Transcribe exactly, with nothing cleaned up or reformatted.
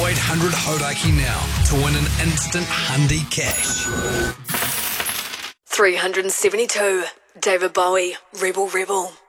eight hundred Hodaki now to win an instant Hundi cash. three hundred seventy-two. David Bowie, Rebel Rebel.